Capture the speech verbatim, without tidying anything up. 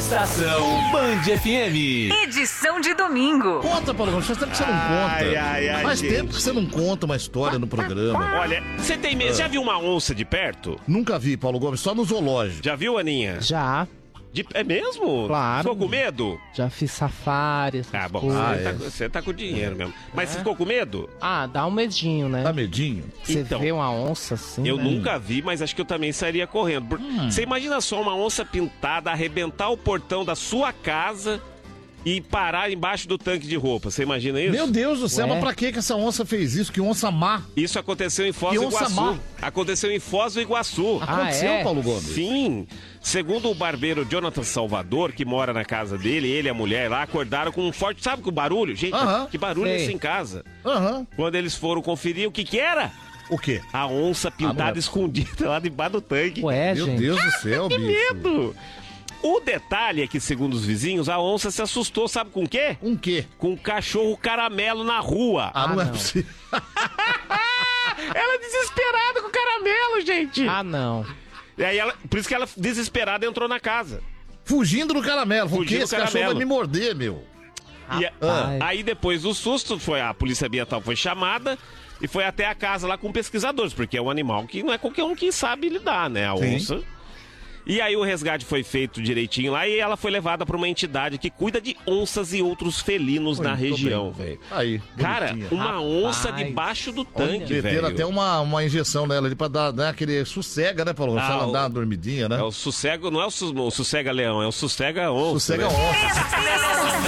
Estação Band F M. Edição de domingo. Conta, Paulo Gomes, faz tempo que você não conta. Ai, ai, ai, faz gente. tempo que você não conta uma história no programa. Olha, você tem medo? Já viu uma onça de perto? Nunca vi, Paulo Gomes, só no zoológico. Já viu, Aninha? Já, De- É mesmo? Claro. Ficou com medo? já fiz safari, essas Ah, bom, coisas. você, Ah, tá, é. você tá com dinheiro mesmo. Mas É. você ficou com medo? Ah, dá um medinho, né? Dá medinho? Você Então, vê uma onça assim, Eu né? nunca vi, mas acho que eu também sairia correndo. Por- Hum. Você imagina só uma onça pintada arrebentar o portão da sua casa e parar embaixo do tanque de roupa. Você imagina isso? Meu Deus do céu, Ué? mas pra que que essa onça fez isso? Que onça má. Isso aconteceu em Foz Que do onça Iguaçu. má. Aconteceu em Foz do Iguaçu. Ah, Aconteceu, é? Paulo Gomes? Sim. Segundo o barbeiro Jonathan Salvador, que mora na casa dele, ele e a mulher lá acordaram com um forte... Sabe que o barulho? Gente, Aham. que barulho é Sei. esse em casa? Aham. Quando eles foram conferir, o que que era? O quê? A onça pintada Ah, não é- escondida lá debaixo do tanque. Ué, Meu gente. Deus do céu, bicho. Medo! O detalhe é que, segundo os vizinhos, a onça se assustou, sabe com o quê? Um quê? Com um cachorro caramelo na rua. Ah, não, Ah, é não. possível. Ela desesperada com o caramelo, gente. Ah, não. E aí ela, por isso que ela, desesperada, entrou na casa. Fugindo do caramelo. Porque Fugindo do esse cachorro caramelo. vai me morder, meu. E a- Rapaz. aí depois do susto, foi, a polícia ambiental foi chamada e foi até a casa lá com pesquisadores, porque é um animal que não é qualquer um que sabe lidar, né? A Sim. onça. E aí o resgate foi feito direitinho lá e ela foi levada para uma entidade que cuida de onças e outros felinos na Muito região, bem. velho. Aí, Cara, bonitinha. uma Rapaz. onça debaixo do tanque, Meteram velho. até uma, uma injeção nela ali pra dar, dar aquele sossega, né, Paulo? Gomes? Ah, Pra ela o- dar uma dormidinha, né? É o sossego, não é o, su- o sossega-leão, é o sossega-onça. Sossega né? onça.